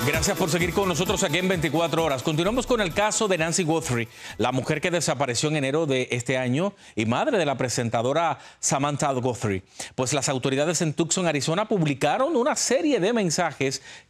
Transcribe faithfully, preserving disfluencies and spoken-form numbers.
Gracias por seguir con nosotros aquí en veinticuatro horas. Continuamos con el caso de Nancy Guthrie, la mujer que desapareció en enero de este año y madre de la presentadora Samantha Guthrie. Pues las autoridades en Tucson, Arizona, publicaron una serie de mensajes